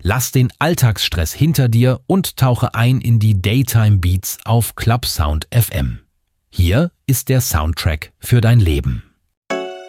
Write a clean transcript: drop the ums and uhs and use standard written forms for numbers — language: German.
Lass den Alltagsstress hinter dir und tauche ein in die Daytime Beats auf Clubsound FM. Hier ist der Soundtrack für dein Leben.